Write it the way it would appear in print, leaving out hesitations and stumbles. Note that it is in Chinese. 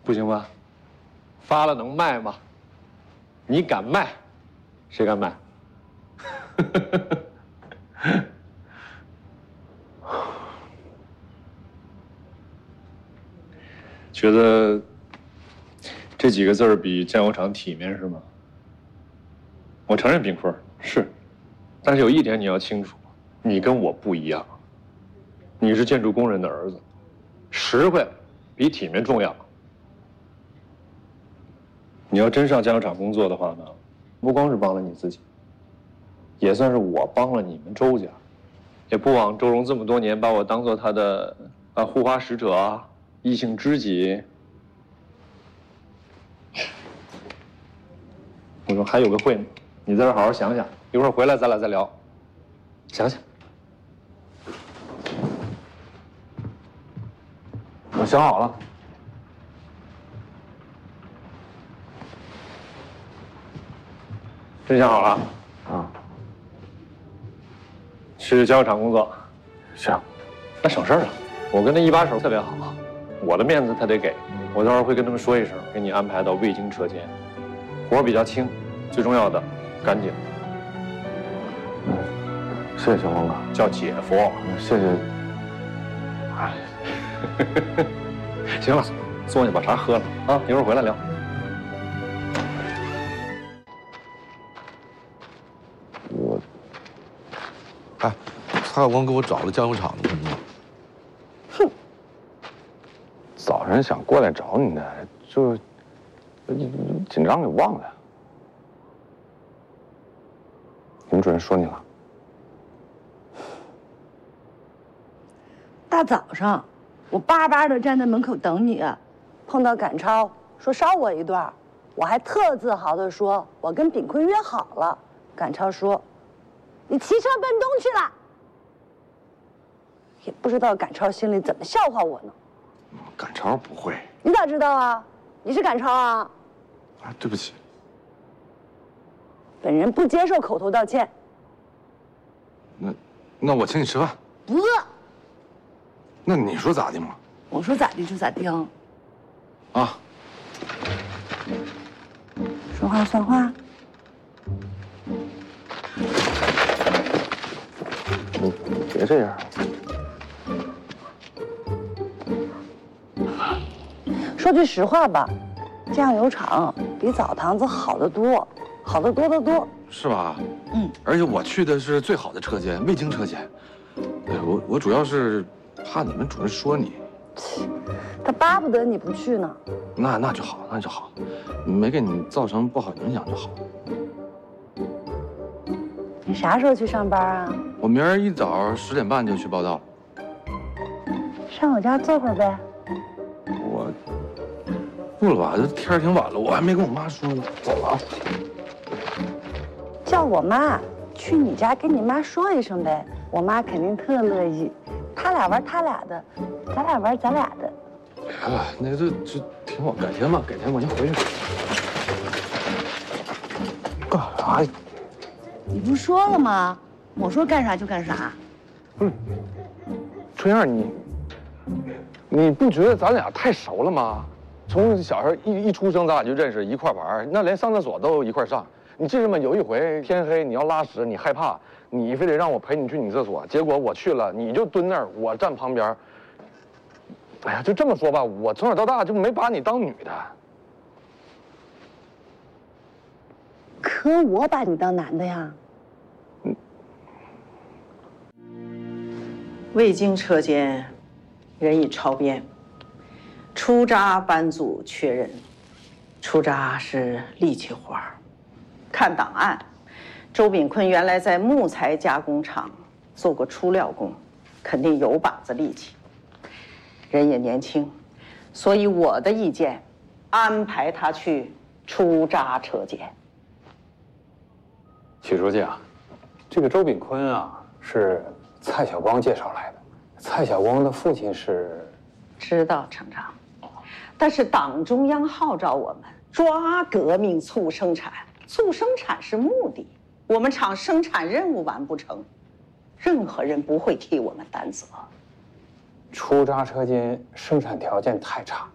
不行吧？发了能卖吗？你敢卖，谁敢买？觉得这几个字儿比酱油厂体面是吗？我承认冰棍是，但是有一点你要清楚，你跟我不一样，你是建筑工人的儿子，实惠比体面重要。你要真上酱油厂工作的话呢，不光是帮了你自己，也算是我帮了你们周家，也不枉周荣这么多年把我当做他的护花使者啊，异性知己。我说还有个会呢，你在这好好想想，一会儿回来咱俩再聊。想想。 我想好了。 真想好了？ 啊。 去酱油厂工作。 行。 那省事儿了。我跟那一把手特别好，我的面子他得给。我到时候会跟他们说一声，给你安排到未经车间。活比较轻，最重要的干净。 谢谢小王哥， 叫姐夫。 谢谢。哎， 行了，坐下把茶喝了啊，一会儿回来聊。 哎，蔡小光给我找了酱油厂的工作。 哼，早晨想过来找你的，就紧张给忘了。你们主任说你了？ 大早上，我巴巴的站在门口等你，碰到赶超说捎我一段，我还特自豪的说我跟炳坤约好了。赶超说，你骑车奔东去了。也不知道赶超心里怎么笑话我呢。 赶超不会。 你咋知道啊？你是赶超啊？ 啊，对不起。 本人不接受口头道歉。 那我请你吃饭。 不饿。 那你说咋的嘛？ 我说咋地就咋地啊。 啊。 说话算话。 你别这样。 说句实话吧，酱油厂比澡堂子好得多，好得多得多。 是吧？ 嗯。 而且我去的是最好的车间，未经车间。哎，我主要是怕你们主任说你。 他巴不得你不去呢。 那就好，那就好，没给你造成不好影响就好。 你啥时候去上班啊？ 我明儿一早10点半就去报道。 上我家坐会儿呗。 我不了吧，这天儿挺晚了，我还没跟我妈说呢。走了啊。 叫我妈去你家跟你妈说一声呗，我妈肯定特乐意。他俩玩他俩的，咱俩玩咱俩的。 别了，那这挺好，改天吧，改天我先回去。 干啥呀？ 你不说了吗？我说干啥就干啥。 不是，春燕，你不觉得咱俩太熟了吗？从小时候一出生，咱俩就认识，一块玩，那连上厕所都一块上。你记着吗？有一回天黑你要拉屎，你害怕，你非得让我陪你去女厕所，结果我去了，你就蹲那儿，我站旁边。哎呀，就这么说吧，我从小到大就没把你当女的。 可我把你当男的呀。 未经车间，人已超编。出闸班组缺人，出闸是力气活儿。看档案，周炳坤原来在木材加工厂做过出料工，肯定有把子力气。人也年轻，所以我的意见，安排他去出闸车间。 许书记啊，这个周炳坤啊是蔡晓光介绍来的，蔡晓光的父亲是…… 知道厂长，但是党中央号召我们抓革命促生产，促生产是目的，我们厂生产任务完不成，任何人不会替我们担责。 出闸车间生产条件太差，